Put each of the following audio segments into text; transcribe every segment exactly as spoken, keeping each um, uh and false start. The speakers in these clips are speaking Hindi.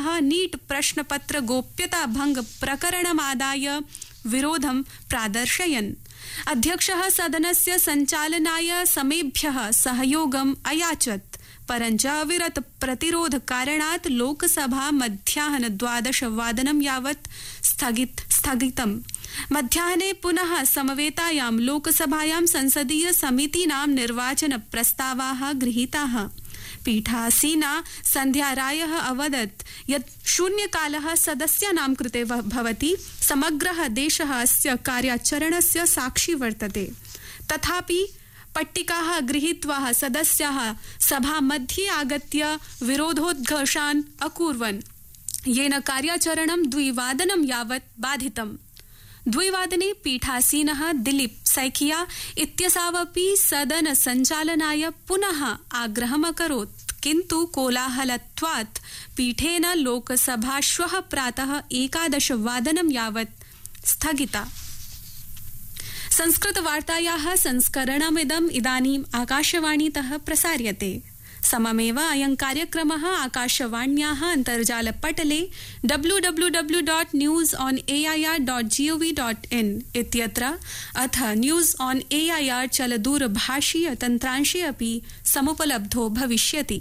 नीट प्रश्नपत्र गोप्यता भंग प्रकरणमादाय विरोधं प्रादर्शयन् अध्यक्षः सदनस्य सञ्चालनाय समेभ्यः सहयोगम् अयाचत् परञ्च अविरत प्रतिरोध कारणात् लोकसभा मध्याह्न द्वादश वादनं यावत् स्थगित स्थगितम् मध्याह्ने पुनः समवेतायां लोकसभायां संसदीय समितीनां निर्वाचन प्रस्तावाः गृहीताः पीठासीना सन्ध्या रायः अवदत् यत् शून्यकालः सदस्यानां कृते भवति समग्रः देशः अस्य कार्याचरणस्य साक्षी वर्तते तथापि पट्टिकाः गृहीत्वा सदस्याः सभामध्ये आगत्य विरोधोद्घोषान् अकुर्वन् येन कार्याचरणं द्विवादनं यावत् बाधितम् द्विवादने पीठासीनः दिलीप सैकिया इत्यसावपि सदन सञ्चालनाय पुनः आग्रहम् अकरोत् किन्तु कोलाहलत्वात् पीठेन लोकसभा श्वः प्रातः एकादश वादनं यावत् स्थगिता संस्कृतवार्तायाः संस्करणमिदम् इदानीम् आकाशवाणीतः प्रसार्यते सममेव अयं कार्यक्रमः आकाशवाण्याः अन्तर्जालपटले W W W dot news on A I R dot G O V dot in इत्यत्र अथ news on A I R चलदूरभाषीय तन्त्रांशे अपि समुपलब्धो भविष्यति।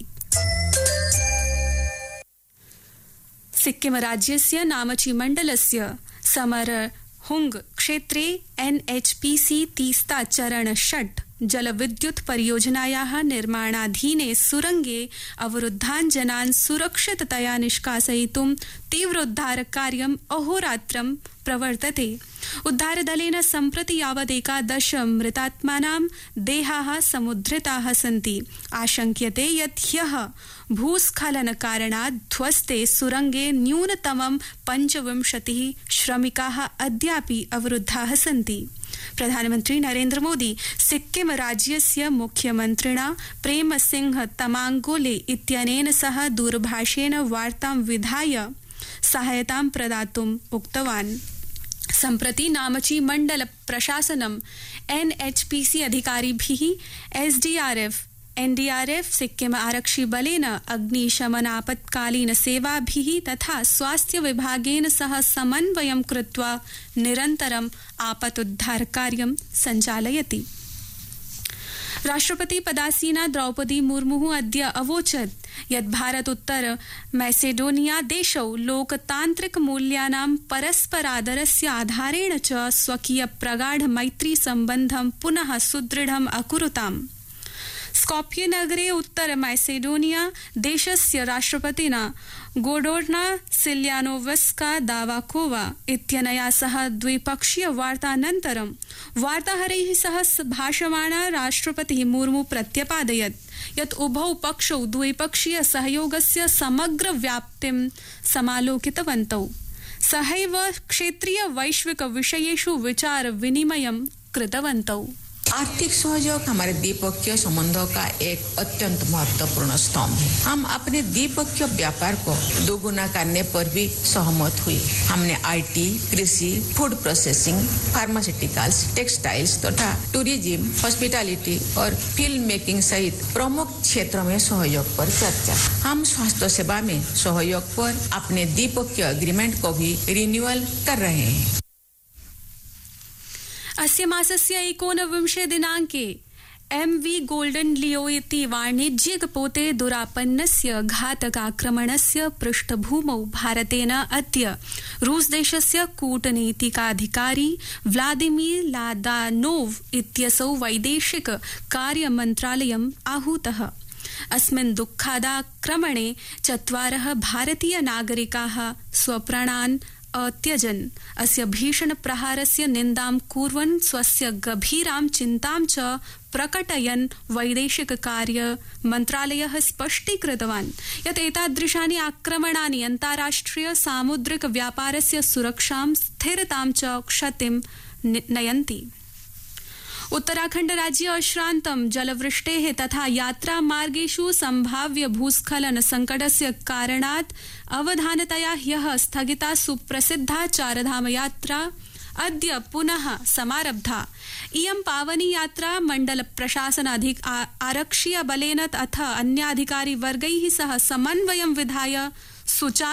सिक्किम राज्यस्य नामची मण्डलस्य समरहुंग क्षेत्रे N H P C Teesta चरण षट् जलविद्युत परियोजनायाः निर्माणाधीने सुरंगे अवरुद्धान् जनान् सुरक्षिततया निष्कासयितुं तीव्रोद्धारकार्यम् अहोरात्रं प्रवर्तते उद्धारदलेन सम्प्रति यावत् एकादश मृतात्मानां देहाः समुद्धृताः सन्ति आशंक्यते यत् ह्यः भूस्खलनकारणात् ध्वस्ते सुरंगे न्यूनतमं पञ्चविंशतिः श्रमिकाः अद्यापि अवरुद्धाः सन्ति प्रधानमन्त्री नरेन्द्र मोदी सिक्किम राज्यस्य मुख्यमन्त्रिणा प्रेम सिंह तमांगोले इत्यनेन सह दूरभाषेण वार्तां विधाय सहायतां प्रदातुम् उक्तवान् सम्प्रति नामची मण्डल प्रशासनम् N H P C अधिकारिभिः S D R F N D R F Sikkim आरक्षि बलेन अग्निशमनापत्कालीन सेवाभिः तथा स्वास्थ्य विभागेन सह समन्वयं कृत्वा निरन्तरम् आपतोद्धार कार्यं सञ्चालयति राष्ट्रपति पदासीना द्रौपदी मुर्मुः अद्य अवोचत् यत् भारतोत्तर मैसेडोनिया देशौ लोकतान्त्रिक मूल्यानां परस्परादरस्य आधारेण च स्वकीय प्रगाढ मैत्री सम्बन्धं पुनः सुदृढम् अकुरुताम् स्कॉप्ये नगरे उत्तर मैसेडोनिया देशस्य राष्ट्रपतिना गोडोर्ना सिल्यानोवस्का दावाकोवा इत्यनया सह द्विपक्षीय वार्तानन्तरं वार्ताहरैः सह भाषमाणा राष्ट्रपतिः मुर्मु प्रत्यपादयत् यत् उभौ पक्षौ द्विपक्षीय सहयोगस्य समग्र व्याप्तिं समालोकितवन्तौ सहैव क्षेत्रीय वैश्विक विषयेषु विचार विनिमयं कृतवन्तौ आर्थिक सहयोग हमारे द्विपक्षीय संबंधों का एक अत्यंत महत्वपूर्ण स्तंभ है। हम अपने द्विपक्षीय व्यापार को दोगुना करने पर भी सहमत हुए। हमने आईटी, कृषि, फूड प्रोसेसिंग, फार्मास्यूटिकल्स, टेक्सटाइल्स तथा टूरिज्म, हॉस्पिटैलिटी और फिल्म मेकिंग सहित प्रमुख क्षेत्रों में सहयोग पर चर्चा। हम स्वास्थ्य सेवा में सहयोग पर अपने द्विपक्षीय एग्रीमेंट को भी रिन्यूअल कर रहे हैं। अस्य मासस्य एकोनविंशे दिनाङ्के एम वी गोल्डन लियो इति वाणिज्यिकपोते दुरापन्नस्य घातकाक्रमणस्य पृष्ठभूमौ भारतेन अद्य रूसदेशस्य कूटनीतिकाधिकारी व्लादिमीर लादानोव इत्यसौ वैदेशिक कार्यमन्त्रालयम् आहूतः अस्मिन् दुःखादाक्रमणे चत्वारः भारतीय नागरिकाः स्वप्राणान् अत्यजन् अस्य भीषण प्रहारस्य निन्दां कुर्वन् स्वस्य गभीरां चिन्तां च प्रकटयन् वैदेशिक कार्य मन्त्रालयः स्पष्टीकृतवान् यत् एतादृशानि आक्रमणानि अन्ताराष्ट्रिय सामुद्रिक व्यापारस्य सुरक्षां स्थिरतां च क्षतिं नयन्ति उत्तराखण्ड राज्ये अश्रान्तं जलवृष्टेः तथा यात्रामार्गेषु सम्भाव्य भूस्खलन संकटस्य कारणात् अवधानतया ह्यः स्थगिता सुप्रसिद्धा चारधाम यात्रा अद्य पुनः समारब्धा। इयं पावनी यात्रा मण्डल प्रशासनाधिक आरक्षीय बलेन तथा अन्याधिकारी वर्गैः सह समन्वयं विधाय सुचारु